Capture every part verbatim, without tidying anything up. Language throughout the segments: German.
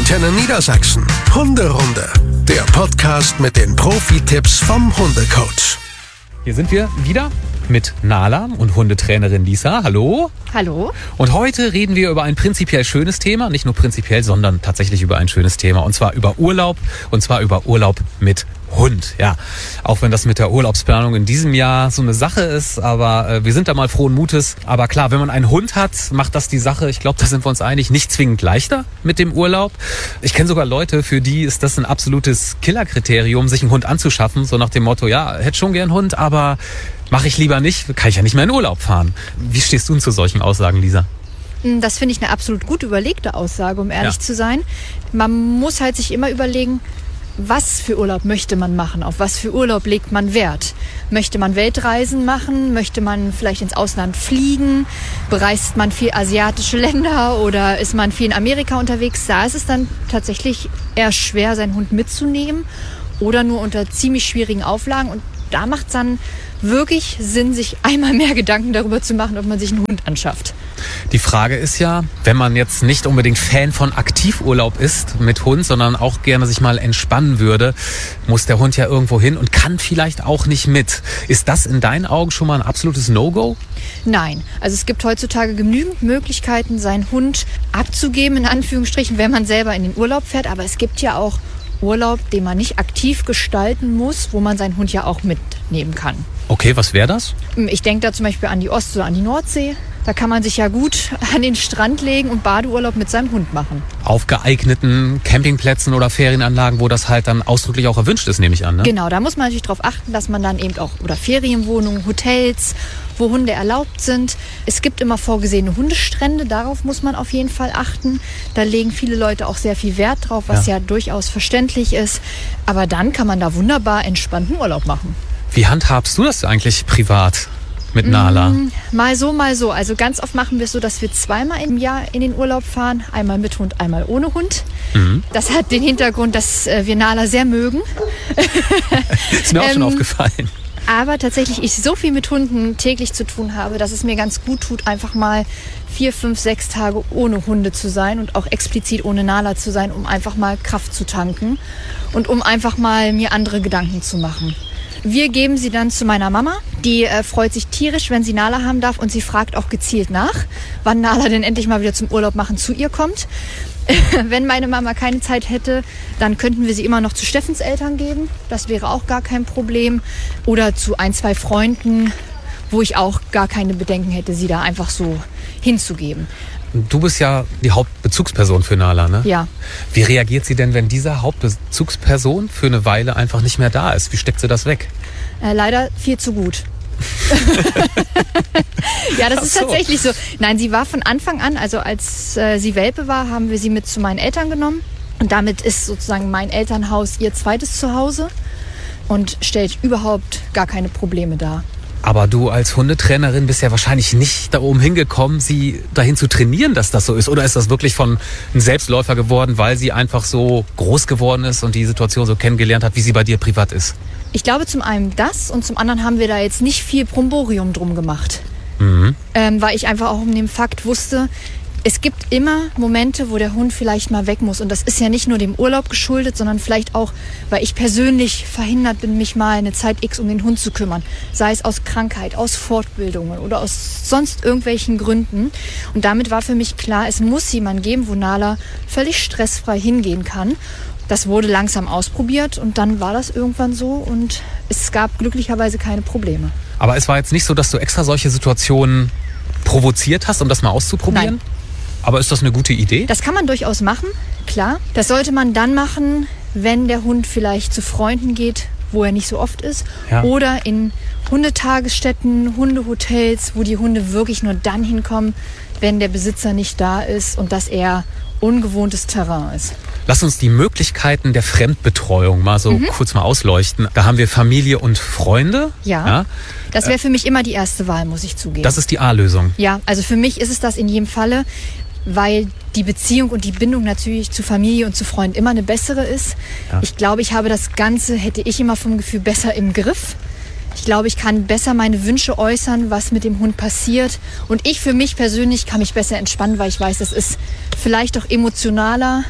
Antenne Niedersachsen. Hunderunde. Der Podcast mit den Profi-Tipps vom Hundecoach. Hier sind wir wieder mit Nala und Hundetrainerin Lisa. Hallo. Hallo. Und heute reden wir über ein prinzipiell schönes Thema. Nicht nur prinzipiell, sondern tatsächlich über ein schönes Thema. Und zwar über Urlaub. Und zwar über Urlaub mit Hund. Ja, auch wenn das mit der Urlaubsplanung in diesem Jahr so eine Sache ist. Aber äh, wir sind da mal frohen Mutes. Aber klar, wenn man einen Hund hat, macht das die Sache, ich glaube, da sind wir uns einig, nicht zwingend leichter mit dem Urlaub. Ich kenne sogar Leute, für die ist das ein absolutes Killerkriterium, sich einen Hund anzuschaffen. So nach dem Motto, ja, hätte schon gern einen Hund, aber mache ich lieber nicht, kann ich ja nicht mehr in Urlaub fahren. Wie stehst du denn zu solchen Aussagen, Lisa? Das finde ich eine absolut gut überlegte Aussage, um ehrlich Ja. zu sein. Man muss halt sich immer überlegen, was für Urlaub möchte man machen, auf was für Urlaub legt man Wert. Möchte man Weltreisen machen, möchte man vielleicht ins Ausland fliegen, bereist man viel asiatische Länder oder ist man viel in Amerika unterwegs. Da ist es dann tatsächlich eher schwer, seinen Hund mitzunehmen oder nur unter ziemlich schwierigen Auflagen. Und da macht es dann wirklich Sinn, sich einmal mehr Gedanken darüber zu machen, ob man sich einen Hund anschafft. Die Frage ist ja, wenn man jetzt nicht unbedingt Fan von Aktivurlaub ist mit Hund, sondern auch gerne sich mal entspannen würde, muss der Hund ja irgendwo hin und kann vielleicht auch nicht mit. Ist das in deinen Augen schon mal ein absolutes No-Go? Nein, also es gibt heutzutage genügend Möglichkeiten, seinen Hund abzugeben, in Anführungsstrichen, wenn man selber in den Urlaub fährt. Aber es gibt ja auch Urlaub, den man nicht aktiv gestalten muss, wo man seinen Hund ja auch mitnehmen kann. Okay, was wäre das? Ich denke da zum Beispiel an die Ost- oder an die Nordsee. Da kann man sich ja gut an den Strand legen und Badeurlaub mit seinem Hund machen. Auf geeigneten Campingplätzen oder Ferienanlagen, wo das halt dann ausdrücklich auch erwünscht ist, nehme ich an, ne? Genau, da muss man natürlich darauf achten, dass man dann eben auch, oder Ferienwohnungen, Hotels, wo Hunde erlaubt sind. Es gibt immer vorgesehene Hundestrände, darauf muss man auf jeden Fall achten. Da legen viele Leute auch sehr viel Wert drauf, was ja, ja durchaus verständlich ist. Aber dann kann man da wunderbar entspannten Urlaub machen. Wie handhabst du das eigentlich privat mit Nala? Mm, mal so, mal so. Also ganz oft machen wir es so, dass wir zweimal im Jahr in den Urlaub fahren. Einmal mit Hund, einmal ohne Hund. Mhm. Das hat den Hintergrund, dass äh, wir Nala sehr mögen. Ist mir auch ähm, schon aufgefallen. Aber tatsächlich ich so viel mit Hunden täglich zu tun habe, dass es mir ganz gut tut, einfach mal vier, fünf, sechs Tage ohne Hunde zu sein und auch explizit ohne Nala zu sein, um einfach mal Kraft zu tanken und um einfach mal mir andere Gedanken zu machen. Wir geben sie dann zu meiner Mama. Die äh, freut sich tierisch, wenn sie Nala haben darf, und sie fragt auch gezielt nach, wann Nala denn endlich mal wieder zum Urlaub machen zu ihr kommt. Wenn meine Mama keine Zeit hätte, dann könnten wir sie immer noch zu Steffens Eltern geben. Das wäre auch gar kein Problem. Oder zu ein, zwei Freunden, wo ich auch gar keine Bedenken hätte, sie da einfach so hinzugeben. Du bist ja die Hauptbezugsperson für Nala, ne? Ja. Wie reagiert sie denn, wenn diese Hauptbezugsperson für eine Weile einfach nicht mehr da ist? Wie steckt sie das weg? Äh, leider viel zu gut. Ja, das Ach ist so. tatsächlich so. Nein, sie war von Anfang an, also als äh, sie Welpe war, haben wir sie mit zu meinen Eltern genommen. Und damit ist sozusagen mein Elternhaus ihr zweites Zuhause und stellt überhaupt gar keine Probleme dar. Aber du als Hundetrainerin bist ja wahrscheinlich nicht da oben hingekommen, sie dahin zu trainieren, dass das so ist. Oder ist das wirklich von einem Selbstläufer geworden, weil sie einfach so groß geworden ist und die Situation so kennengelernt hat, wie sie bei dir privat ist? Ich glaube zum einen das und zum anderen haben wir da jetzt nicht viel Bromborium drum gemacht. Mhm. Ähm, weil ich einfach auch um den Fakt wusste, es gibt immer Momente, wo der Hund vielleicht mal weg muss. Und das ist ja nicht nur dem Urlaub geschuldet, sondern vielleicht auch, weil ich persönlich verhindert bin, mich mal eine Zeit X um den Hund zu kümmern. Sei es aus Krankheit, aus Fortbildungen oder aus sonst irgendwelchen Gründen. Und damit war für mich klar, es muss jemanden geben, wo Nala völlig stressfrei hingehen kann. Das wurde langsam ausprobiert und dann war das irgendwann so und es gab glücklicherweise keine Probleme. Aber es war jetzt nicht so, dass du extra solche Situationen provoziert hast, um das mal auszuprobieren? Nein. Aber ist das eine gute Idee? Das kann man durchaus machen, klar. Das sollte man dann machen, wenn der Hund vielleicht zu Freunden geht, wo er nicht so oft ist. Ja. Oder in Hundetagesstätten, Hundehotels, wo die Hunde wirklich nur dann hinkommen, wenn der Besitzer nicht da ist und das eher ungewohntes Terrain ist. Lass uns die Möglichkeiten der Fremdbetreuung mal so mhm. kurz mal ausleuchten. Da haben wir Familie und Freunde. Ja, ja. Das wäre für mich immer die erste Wahl, muss ich zugeben. Das ist die A-Lösung. Ja, also für mich ist es das in jedem Falle, weil die Beziehung und die Bindung natürlich zu Familie und zu Freunden immer eine bessere ist. Ja. Ich glaube, ich habe das Ganze, hätte ich immer vom Gefühl, besser im Griff. Ich glaube, ich kann besser meine Wünsche äußern, was mit dem Hund passiert. Und ich für mich persönlich kann mich besser entspannen, weil ich weiß, das ist vielleicht auch emotionaler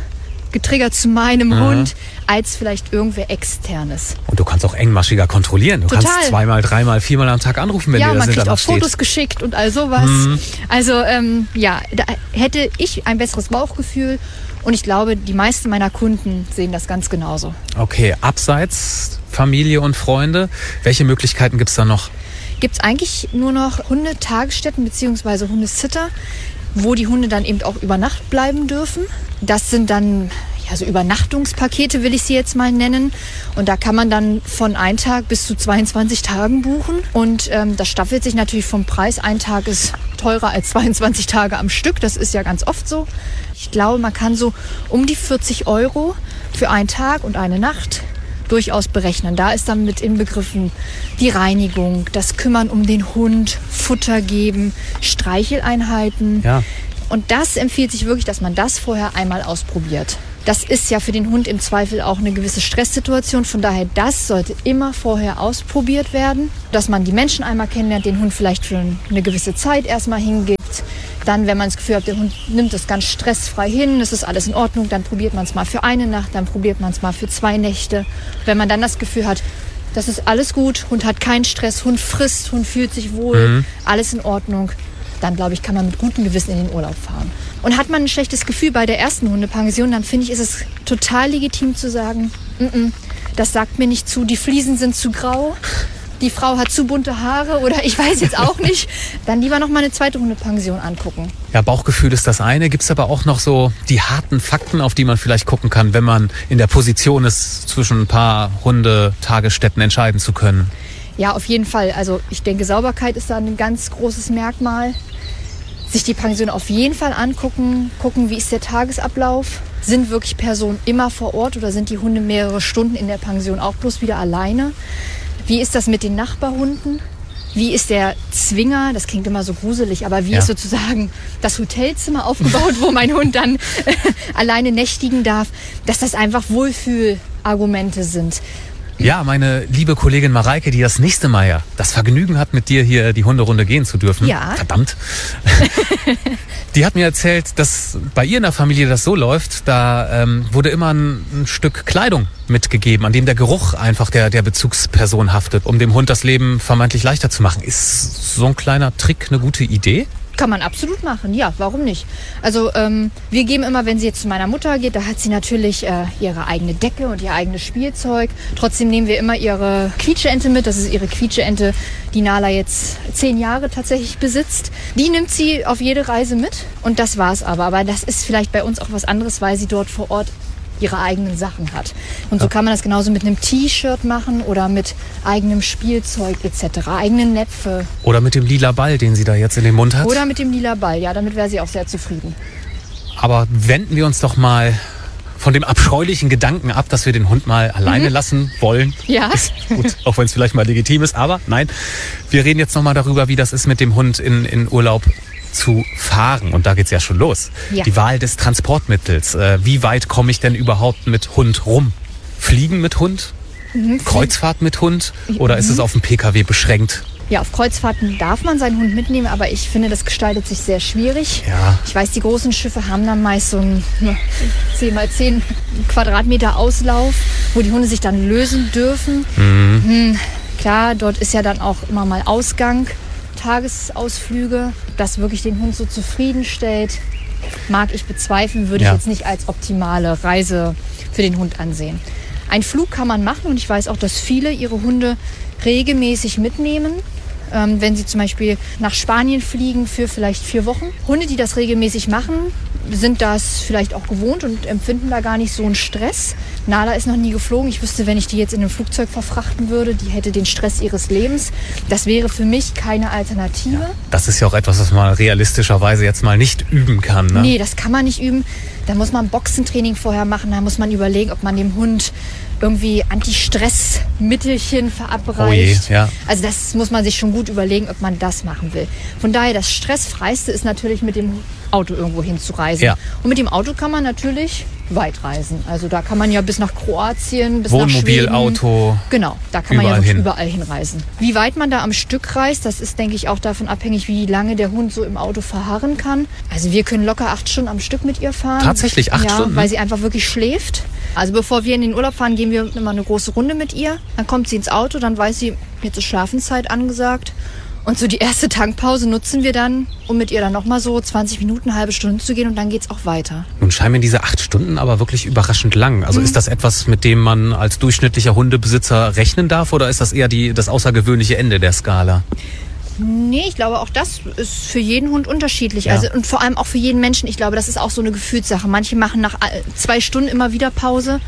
getriggert zu meinem Mhm. Hund, als vielleicht irgendwer Externes. Und du kannst auch engmaschiger kontrollieren. Du Total. kannst zweimal, dreimal, viermal am Tag anrufen, wenn Ja, dir das man kriegt Internet auch steht. Fotos geschickt und all sowas. Mhm. Also ähm, ja, da hätte ich ein besseres Bauchgefühl und ich glaube, die meisten meiner Kunden sehen das ganz genauso. Okay, abseits Familie und Freunde, welche Möglichkeiten gibt es da noch? Gibt es eigentlich nur noch Hundetagesstätten bzw. Hundesitter, wo die Hunde dann eben auch über Nacht bleiben dürfen. Das sind dann ja, so Übernachtungspakete, will ich sie jetzt mal nennen. Und da kann man dann von einem Tag bis zu zweiundzwanzig Tagen buchen. Und ähm, das staffelt sich natürlich vom Preis. Ein Tag ist teurer als zweiundzwanzig Tage am Stück. Das ist ja ganz oft so. Ich glaube, man kann so um die vierzig Euro für einen Tag und eine Nacht durchaus berechnen. Da ist dann mit inbegriffen die Reinigung, das Kümmern um den Hund, Futter geben, Streicheleinheiten. Ja. Und das empfiehlt sich wirklich, dass man das vorher einmal ausprobiert. Das ist ja für den Hund im Zweifel auch eine gewisse Stresssituation. Von daher, das sollte immer vorher ausprobiert werden. Dass man die Menschen einmal kennenlernt, den Hund vielleicht für eine gewisse Zeit erstmal hingibt. Dann, wenn man das Gefühl hat, der Hund nimmt das ganz stressfrei hin, es ist alles in Ordnung, dann probiert man es mal für eine Nacht, dann probiert man es mal für zwei Nächte. Wenn man dann das Gefühl hat, das ist alles gut, Hund hat keinen Stress, Hund frisst, Hund fühlt sich wohl, mhm. alles in Ordnung, dann glaube ich, kann man mit gutem Gewissen in den Urlaub fahren. Und hat man ein schlechtes Gefühl bei der ersten Hundepension, dann finde ich, ist es total legitim zu sagen, N-n, das sagt mir nicht zu, die Fliesen sind zu grau, die Frau hat zu bunte Haare oder ich weiß jetzt auch nicht, dann lieber noch mal eine zweite Hundepension angucken. Ja, Bauchgefühl ist das eine. Gibt es aber auch noch so die harten Fakten, auf die man vielleicht gucken kann, wenn man in der Position ist, zwischen ein paar Hundetagesstätten entscheiden zu können? Ja, auf jeden Fall. Also ich denke, Sauberkeit ist da ein ganz großes Merkmal. Sich die Pension auf jeden Fall angucken, gucken, wie ist der Tagesablauf. Sind wirklich Personen immer vor Ort oder sind die Hunde mehrere Stunden in der Pension auch bloß wieder alleine? Wie ist das mit den Nachbarhunden? Wie ist der Zwinger? Das klingt immer so gruselig, aber wie ja. ist sozusagen das Hotelzimmer aufgebaut, wo mein Hund dann äh, alleine nächtigen darf? Dass das einfach Wohlfühlargumente sind. Ja, meine liebe Kollegin Mareike, die das nächste Mal ja das Vergnügen hat, mit dir hier die Hunderunde gehen zu dürfen. Ja. Verdammt. Die hat mir erzählt, dass bei ihr in der Familie das so läuft, da ähm, wurde immer ein, ein Stück Kleidung mitgegeben, an dem der Geruch einfach der, der Bezugsperson haftet, um dem Hund das Leben vermeintlich leichter zu machen. Ist so ein kleiner Trick eine gute Idee? Kann man absolut machen, ja, warum nicht? Also ähm, wir geben immer, wenn sie jetzt zu meiner Mutter geht, da hat sie natürlich äh, ihre eigene Decke und ihr eigenes Spielzeug. Trotzdem nehmen wir immer ihre Quietscheente mit, das ist ihre Quietscheente, die Nala jetzt zehn Jahre tatsächlich besitzt. Die nimmt sie auf jede Reise mit und das war's aber. Aber das ist vielleicht bei uns auch was anderes, weil sie dort vor Ort ihre eigenen Sachen hat. Und so kann man das genauso mit einem T-Shirt machen oder mit eigenem Spielzeug et cetera, eigenen Näpfe. Oder mit dem lila Ball, den sie da jetzt in den Mund hat. Oder mit dem lila Ball, ja, damit wäre sie auch sehr zufrieden. Aber wenden wir uns doch mal von dem abscheulichen Gedanken ab, dass wir den Hund mal alleine mhm. lassen wollen. Ja. Ist gut, auch wenn es vielleicht mal legitim ist, aber nein. Wir reden jetzt noch mal darüber, wie das ist, mit dem Hund in, in Urlaub zu fahren. Und da geht's ja schon los. Ja. Die Wahl des Transportmittels. Äh, wie weit komme ich denn überhaupt mit Hund rum? Fliegen mit Hund? Mhm. Kreuzfahrt mit Hund? Oder mhm. ist es auf den P K W beschränkt? Ja, auf Kreuzfahrten darf man seinen Hund mitnehmen, aber ich finde, das gestaltet sich sehr schwierig. Ja. Ich weiß, die großen Schiffe haben dann meist so einen zehn mal zehn Quadratmeter Auslauf, wo die Hunde sich dann lösen dürfen. Mhm. Hm, klar, dort ist ja dann auch immer mal Ausgang. Tagesausflüge, das wirklich den Hund so zufriedenstellt, mag ich bezweifeln, würde ja. ich jetzt nicht als optimale Reise für den Hund ansehen. Ein Flug kann man machen und ich weiß auch, dass viele ihre Hunde regelmäßig mitnehmen. Ähm, wenn sie zum Beispiel nach Spanien fliegen für vielleicht vier Wochen. Hunde, die das regelmäßig machen, sind das vielleicht auch gewohnt und empfinden da gar nicht so einen Stress. Nala ist noch nie geflogen. Ich wüsste, wenn ich die jetzt in ein Flugzeug verfrachten würde, die hätte den Stress ihres Lebens. Das wäre für mich keine Alternative. Ja, das ist ja auch etwas, was man realistischerweise jetzt mal nicht üben kann. Ne? Nee, das kann man nicht üben. Da muss man Boxentraining vorher machen. Da muss man überlegen, ob man dem Hund irgendwie Anti-Stress-Mittelchen verabreicht. Oh je, ja. Also das muss man sich schon gut überlegen, ob man das machen will. Von daher, das Stressfreiste ist natürlich mit dem Auto irgendwo hinzureisen. Ja. Und mit dem Auto kann man natürlich weit reisen. Also da kann man ja bis nach Kroatien, bis Wohnmobil, nach Schweden. Auto. Genau, da kann man ja überall wirklich hin. überall hinreisen. Wie weit man da am Stück reist, das ist, denke ich, auch davon abhängig, wie lange der Hund so im Auto verharren kann. Also wir können locker acht Stunden am Stück mit ihr fahren. Tatsächlich acht ja, Stunden? Weil sie einfach wirklich schläft. Also bevor wir in den Urlaub fahren, gehen wir immer eine große Runde mit ihr. Dann kommt sie ins Auto, dann weiß sie, jetzt ist Schlafenszeit angesagt. Und so die erste Tankpause nutzen wir dann, um mit ihr dann nochmal so zwanzig Minuten, eine halbe Stunde zu gehen und dann geht's auch weiter. Nun scheinen mir diese acht Stunden aber wirklich überraschend lang. Also mhm. ist das etwas, mit dem man als durchschnittlicher Hundebesitzer rechnen darf oder ist das eher die, das außergewöhnliche Ende der Skala? Nee, ich glaube, auch das ist für jeden Hund unterschiedlich. Ja. Also, und vor allem auch für jeden Menschen. Ich glaube, das ist auch so eine Gefühlssache. Manche machen nach zwei Stunden immer wieder Pause,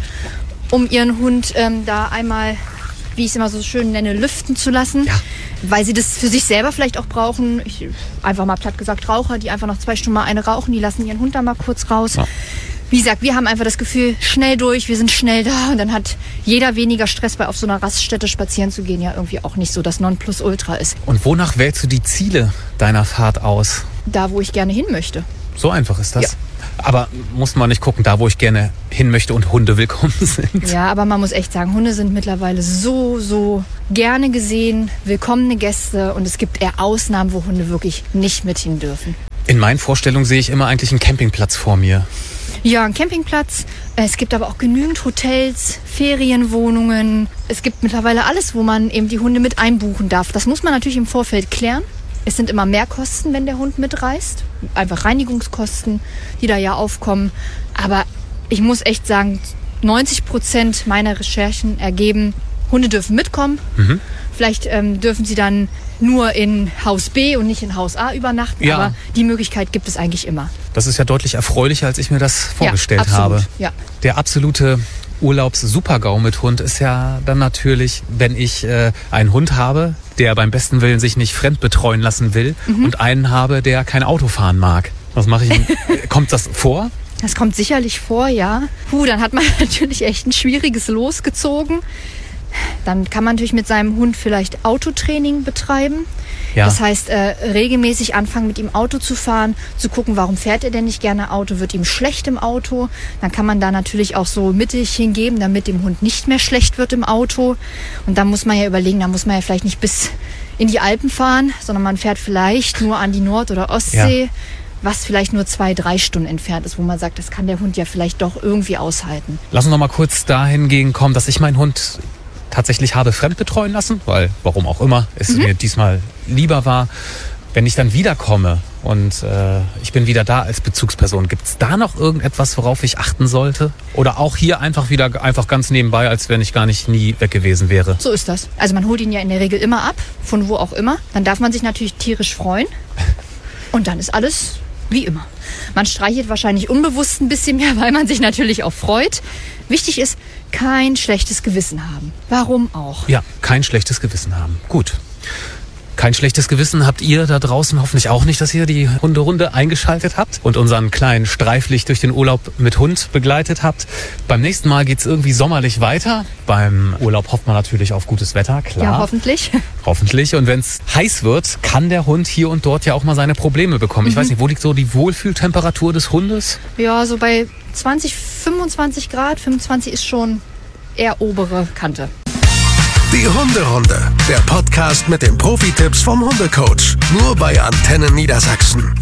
um ihren Hund ähm, da einmal, wie ich es immer so schön nenne, lüften zu lassen. Ja. Weil sie das für sich selber vielleicht auch brauchen. Ich, einfach mal platt gesagt Raucher, die einfach nach zwei Stunden mal eine rauchen, die lassen ihren Hund da mal kurz raus. Ja. Wie gesagt, wir haben einfach das Gefühl, schnell durch, wir sind schnell da und dann hat jeder weniger Stress, weil auf so einer Raststätte spazieren zu gehen ja irgendwie auch nicht so das Nonplusultra ist. Und wonach wählst du die Ziele deiner Fahrt aus? Da, wo ich gerne hin möchte. So einfach ist das? Ja. Aber muss man nicht gucken, da wo ich gerne hin möchte und Hunde willkommen sind? Ja, aber man muss echt sagen, Hunde sind mittlerweile so, so gerne gesehen, willkommene Gäste und es gibt eher Ausnahmen, wo Hunde wirklich nicht mit hin dürfen. In meinen Vorstellungen sehe ich immer eigentlich einen Campingplatz vor mir. Ja, ein Campingplatz. Es gibt aber auch genügend Hotels, Ferienwohnungen. Es gibt mittlerweile alles, wo man eben die Hunde mit einbuchen darf. Das muss man natürlich im Vorfeld klären. Es sind immer Mehrkosten, wenn der Hund mitreist. Einfach Reinigungskosten, die da ja aufkommen. Aber ich muss echt sagen, neunzig Prozent meiner Recherchen ergeben, Hunde dürfen mitkommen. Mhm. Vielleicht ähm, dürfen sie dann nur in Haus B und nicht in Haus A übernachten. Ja. Aber die Möglichkeit gibt es eigentlich immer. Das ist ja deutlich erfreulicher, als ich mir das vorgestellt ja, absolut. habe. Ja. Der absolute Urlaubs-Super-GAU mit Hund ist ja dann natürlich, wenn ich äh, einen Hund habe, der beim besten Willen sich nicht fremd betreuen lassen will mhm. und einen habe, der kein Auto fahren mag. Was mache ich? Kommt das vor? Das kommt sicherlich vor, ja. Puh, dann hat man natürlich echt ein schwieriges Los gezogen. Dann kann man natürlich mit seinem Hund vielleicht Autotraining betreiben. Ja. Das heißt, äh, regelmäßig anfangen, mit ihm Auto zu fahren, zu gucken, warum fährt er denn nicht gerne Auto, wird ihm schlecht im Auto. Dann kann man da natürlich auch so Mittelchen geben, damit dem Hund nicht mehr schlecht wird im Auto. Und dann muss man ja überlegen, da muss man ja vielleicht nicht bis in die Alpen fahren, sondern man fährt vielleicht nur an die Nord- oder Ostsee, ja. was vielleicht nur zwei, drei Stunden entfernt ist, wo man sagt, das kann der Hund ja vielleicht doch irgendwie aushalten. Lass uns noch mal kurz dahin gehen kommen, dass ich meinen Hund tatsächlich habe fremd betreuen lassen, weil, warum auch immer, es mhm. mir diesmal lieber war. Wenn ich dann wiederkomme und äh, ich bin wieder da als Bezugsperson, gibt es da noch irgendetwas, worauf ich achten sollte? Oder auch hier einfach wieder einfach ganz nebenbei, als wenn ich gar nicht nie weg gewesen wäre? So ist das. Also man holt ihn ja in der Regel immer ab, von wo auch immer. Dann darf man sich natürlich tierisch freuen und dann ist alles wie immer. Man streichelt wahrscheinlich unbewusst ein bisschen mehr, weil man sich natürlich auch freut. Wichtig ist, kein schlechtes Gewissen haben. Warum auch? Ja, kein schlechtes Gewissen haben. Gut. Kein schlechtes Gewissen habt ihr da draußen hoffentlich auch nicht, dass ihr die Hunderunde eingeschaltet habt und unseren kleinen Streiflicht durch den Urlaub mit Hund begleitet habt. Beim nächsten Mal geht's irgendwie sommerlich weiter. Beim Urlaub hofft man natürlich auf gutes Wetter, klar. Ja, hoffentlich. Hoffentlich. Und wenn es heiß wird, kann der Hund hier und dort ja auch mal seine Probleme bekommen. Mhm. Ich weiß nicht, wo liegt so die Wohlfühltemperatur des Hundes? Ja, so bei zwanzig, fünfundzwanzig Grad. fünfundzwanzig ist schon eher obere Kante. Die Hunderunde, der Podcast mit den Profi-Tipps vom Hundecoach. Nur bei Antenne Niedersachsen.